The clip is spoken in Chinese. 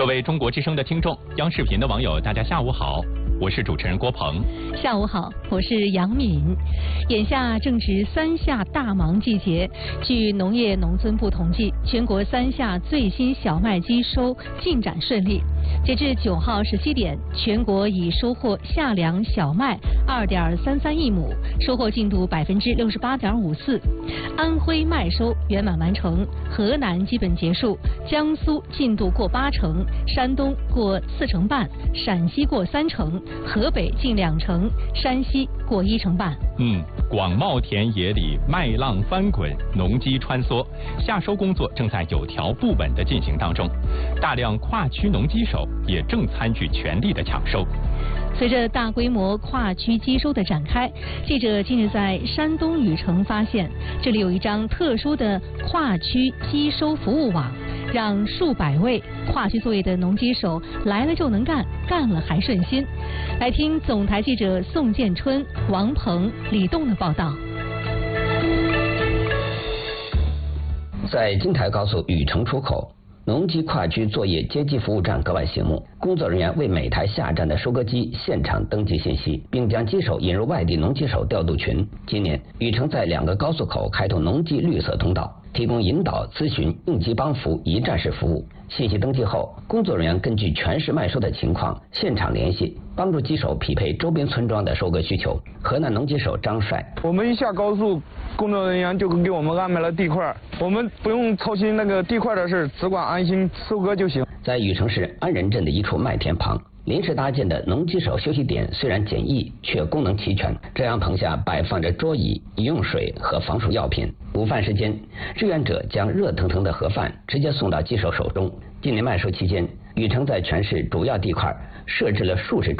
各位中国之声的听众，央视频的网友，大家下午好，我是主持人郭鹏。 下午好，我是杨敏。眼下正值三夏大忙季节，据农业农村部统计，全国三夏最新小麦机收进展顺利。截至9号17点，全国已收获夏粮小麦2.33亿亩，收获进度68.54%。安徽麦收圆满完成，河南基本结束，江苏进度过80%，山东过4成半，陕西过3成，河北近2成，山西过1成半。 广袤田野里麦浪翻滚，农机穿梭，夏收工作正在有条不紊地进行当中，大量跨区农机手也正参与全力的抢收。 随着大规模跨区机收的展开，记者近日在山东禹城发现，这里有一张特殊的跨区机收服务网，让数百位跨区作业的农机手来了就能干，干了还顺心。来听总台记者宋建春、王鹏、李栋的报道。 在京台高速禹城出口，农机跨区作业接机服务站格外醒目，工作人员为每台下站的收割机现场登记信息，并将机手引入外地农机手调度群。今年，禹城在2个高速口开通农机绿色通道，提供引导、咨询、应急帮扶一站式服务。信息登记后，工作人员根据全市麦收的情况现场联系，帮助机手匹配周边村庄的收割需求。河南农机手张帅： 我们一下高速，工作人员就给我们安排了地块，我们不用操心那个地块的事，只管安心收割就行。 在禹城市安仁镇的一处麦田旁，临时搭建的农机手休息点虽然简易，却功能齐全。遮阳棚下摆放着桌椅、饮用水和防暑药品。午饭时间，志愿者将热腾腾的盒饭直接送到机手手中。今年麦收期间，禹城在全市主要地块设置了数十处